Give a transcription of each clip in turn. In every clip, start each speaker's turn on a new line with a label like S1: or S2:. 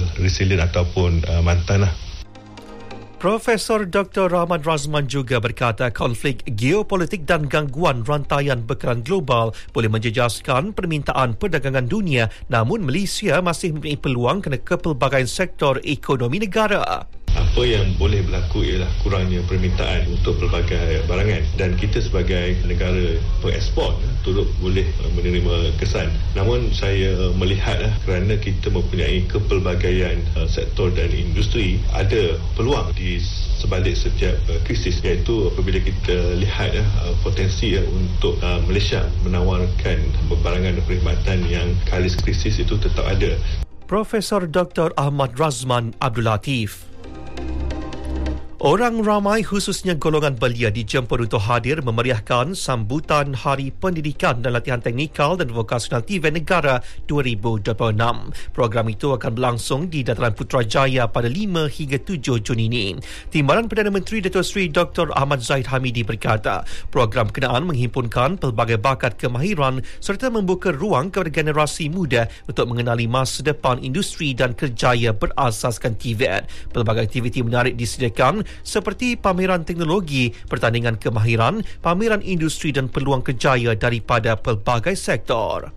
S1: resilient ataupun mantan lah.
S2: Profesor Dr. Ahmad Razman juga berkata konflik geopolitik dan gangguan rantaian bekalan global boleh menjejaskan permintaan perdagangan dunia, namun Malaysia masih mempunyai peluang kerana kepelbagaian sektor ekonomi negara.
S1: Apa yang boleh berlaku ialah kurangnya permintaan untuk pelbagai barangan, dan kita sebagai negara pengeksport turut boleh menerima kesan. Namun saya melihat kerana kita mempunyai kepelbagaian sektor dan industri, ada peluang di sebalik setiap krisis, iaitu apabila kita lihat potensi untuk Malaysia menawarkan barangan dan perkhidmatan yang kalis krisis itu tetap ada.
S2: Profesor Dr. Ahmad Razman Abdul Latif. Orang ramai khususnya golongan belia dijemput untuk hadir memeriahkan sambutan Hari Pendidikan dan Latihan Teknikal dan Vokasional TVET Negara 2026. Program itu akan berlangsung di Dataran Putrajaya pada 5 hingga 7 Jun ini. Timbalan Perdana Menteri Datuk Seri Dr. Ahmad Zahid Hamidi berkata, program berkenaan menghimpunkan pelbagai bakat kemahiran serta membuka ruang kepada generasi muda untuk mengenali masa depan industri dan kerjaya berasaskan TVET. Pelbagai aktiviti menarik disediakan seperti pameran teknologi, pertandingan kemahiran, pameran industri dan peluang kerjaya daripada pelbagai sektor.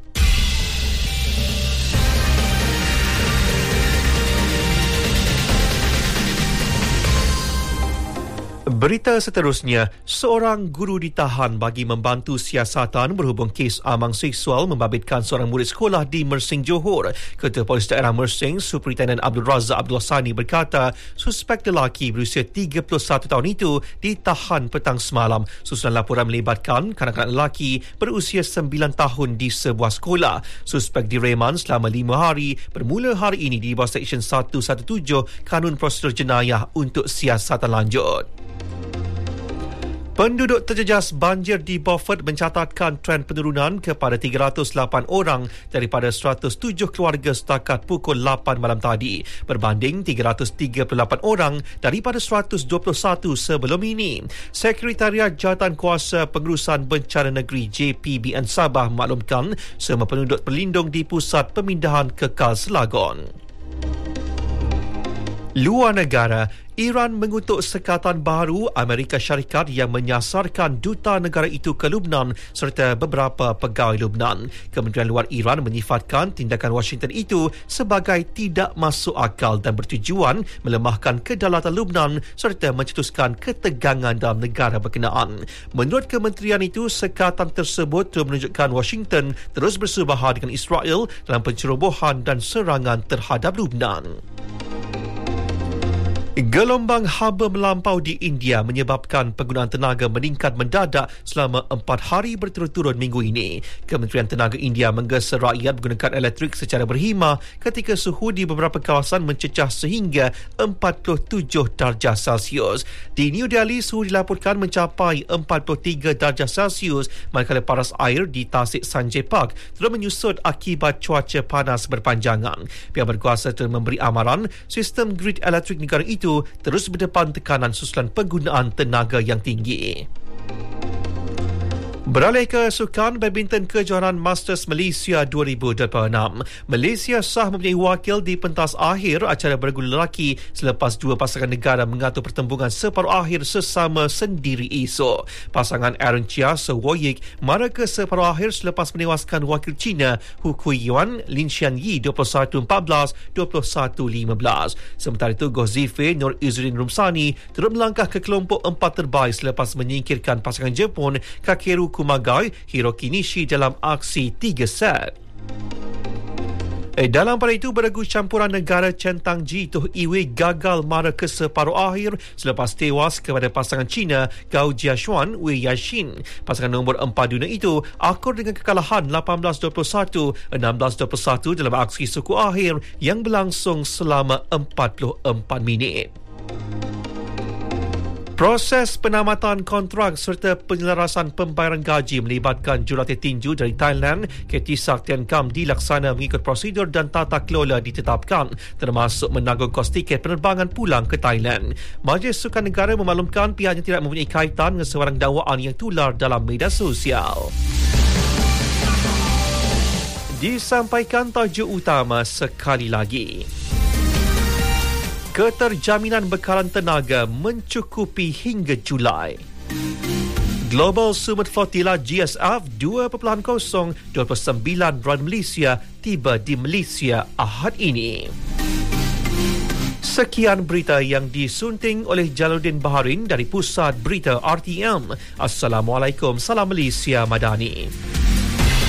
S2: Berita seterusnya, seorang guru ditahan bagi membantu siasatan berhubung kes amang seksual membabitkan seorang murid sekolah di Mersing, Johor. Ketua Polis Daerah Mersing, Superintendent Abdul Razak Abdul Sani berkata, suspek lelaki berusia 31 tahun itu ditahan petang semalam susulan laporan melibatkan kanak-kanak lelaki berusia 9 tahun di sebuah sekolah. Suspek direman selama 5 hari bermula hari ini di bawah Seksyen 117 Kanun Prosedur Jenayah untuk siasatan lanjut. Penduduk terjejas banjir di Beaufort mencatatkan tren penurunan kepada 308 orang daripada 107 keluarga setakat pukul 8 malam tadi, berbanding 338 orang daripada 121 sebelum ini. Sekretariat Jawatankuasa Pengurusan Bencana Negeri JPBN Sabah maklumkan semua penduduk berlindung di Pusat Pemindahan Kekal Selagor. Luar negara, Iran mengutuk sekatan baru Amerika Syarikat yang menyasarkan duta negara itu ke Lubnan serta beberapa pegawai Lubnan. Kementerian Luar Iran menyifatkan tindakan Washington itu sebagai tidak masuk akal dan bertujuan melemahkan kedaulatan Lubnan serta mencetuskan ketegangan dalam negara berkenaan. Menurut kementerian itu, sekatan tersebut menunjukkan Washington terus bersebahar dengan Israel dalam pencerobohan dan serangan terhadap Lubnan. Gelombang haba melampau di India menyebabkan penggunaan tenaga meningkat mendadak selama 4 hari berturut-turut minggu ini. Kementerian Tenaga India menggesa rakyat menggunakan elektrik secara berhima ketika suhu di beberapa kawasan mencecah sehingga 47 darjah Celsius. Di New Delhi, suhu dilaporkan mencapai 43 darjah Celsius, manakala paras air di Tasik Sanjay Park terus menyusut akibat cuaca panas berpanjangan. Pihak berkuasa telah memberi amaran sistem grid elektrik negara itu terus berdepan tekanan susulan penggunaan tenaga yang tinggi. Beralih ke sukan badminton kejohanan Masters Malaysia 2026. Malaysia sah mempunyai wakil di pentas akhir acara bergu lelaki selepas dua pasangan negara mengatur pertembungan separuh akhir sesama sendiri esok. Pasangan Aaron Chia Sewoyik mara ke separuh akhir selepas menewaskan wakil China Hu Kuiyuan Lin Xianyi 21-14, 21-15. Sementara itu, Gozife Nur Izzuddin Rumsani turut melangkah ke kelompok 4 terbaik selepas menyingkirkan pasangan Jepun Kakeru Kumagai Hiroki Nishi dalam aksi 3 set. Dalam pada itu, beregu campuran negara centang G Toh Iwe gagal mara ke separuh akhir selepas tewas kepada pasangan China Gao Jiashuan Wei Yashin. Pasangan nombor 4 dunia itu akur dengan kekalahan 18-21, 16-21 dalam aksi suku akhir yang berlangsung selama 44 minit. Proses penamatan kontrak serta penyelarasan pembayaran gaji melibatkan jurulatih tinju dari Thailand, KT Saktian Kam, dilaksana mengikut prosedur dan tata kelola ditetapkan, termasuk menanggung kos tiket penerbangan pulang ke Thailand. Majlis Sukan Negara memaklumkan pihaknya tidak mempunyai kaitan dengan sebarang dakwaan yang tular dalam media sosial. Disampaikan tajuk utama sekali lagi. Keterjaminan bekalan tenaga mencukupi hingga Julai. Global Summit Flotilla GSF 2.0 29 Run Malaysia tiba di Malaysia Ahad ini. Sekian berita yang disunting oleh Jalaluddin Baharin dari Pusat Berita RTM. Assalamualaikum, salam Malaysia Madani.